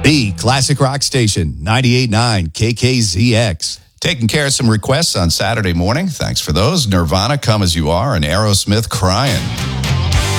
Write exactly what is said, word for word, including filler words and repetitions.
The Classic Rock Station, ninety-eight point nine K K Z X. Taking care of some requests on Saturday morning. Thanks for those. Nirvana, Come As You Are, and Aerosmith, Crying.